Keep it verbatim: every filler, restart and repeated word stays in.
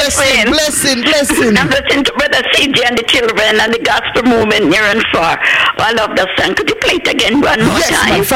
blessing, blessing, blessing. I'm listening to Brother C J and the children and the gospel movement near and far. I love that song. Could you play it again one more yes, time?